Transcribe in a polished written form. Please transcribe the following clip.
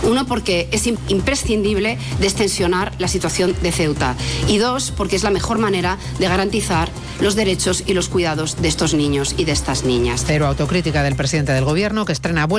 Uno, porque es imprescindible destensionar la situación de Ceuta. Y dos, porque es la mejor manera de garantizar los derechos y los cuidados de estos niños y de estas niñas. Cero autocrítica del presidente del Gobierno, que estrena